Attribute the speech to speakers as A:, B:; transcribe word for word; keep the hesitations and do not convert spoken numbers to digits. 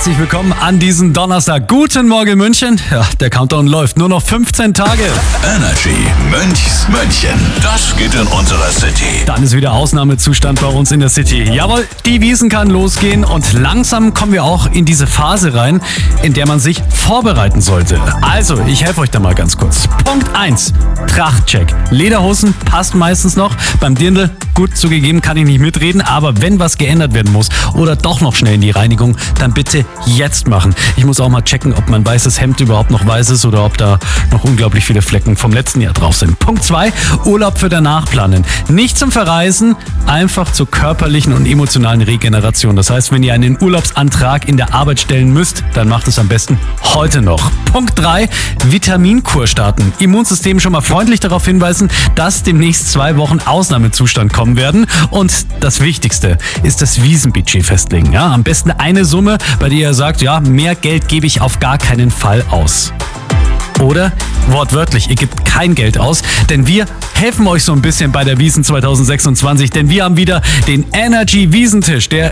A: herzlich willkommen an diesem Donnerstag. Guten Morgen München. Ja, der Countdown läuft. Nur noch fünfzehn Tage.
B: Energy Münchs München. Das geht in unserer City.
A: Dann ist wieder Ausnahmezustand bei uns in der City. Jawohl, die Wiesn kann losgehen und langsam kommen wir auch in diese Phase rein, in der man sich vorbereiten sollte. Also, ich helfe euch da mal ganz kurz. Punkt eins. Trachtcheck. Lederhosen passt meistens noch. Beim Dirndl, gut zugegeben, kann ich nicht mitreden, aber wenn was geändert werden muss oder doch noch schnell in die Reinigung, dann bitte jetzt machen. Ich muss auch mal checken, ob mein weißes Hemd überhaupt noch weiß ist oder ob da noch unglaublich viele Flecken vom letzten Jahr drauf sind. Punkt zwei. Urlaub für danach planen. Nicht zum Verreisen, einfach zur körperlichen und emotionalen Regeneration. Das heißt, wenn ihr einen Urlaubsantrag in der Arbeit stellen müsst, dann macht es am besten heute noch. Punkt drei. Vitaminkur starten. Immunsystem schon mal freundlich darauf hinweisen, dass demnächst zwei Wochen Ausnahmezustand kommen werden. Und das Wichtigste ist das Wiesenbudget festlegen. Ja, am besten eine Summe, bei der ihr sagt, ja, mehr Geld gebe ich auf gar keinen Fall aus. Oder wortwörtlich, ihr gebt kein Geld aus, denn wir helfen euch so ein bisschen bei der Wiesn zwanzig sechsundzwanzig, denn wir haben wieder den Energy Wiesentisch, der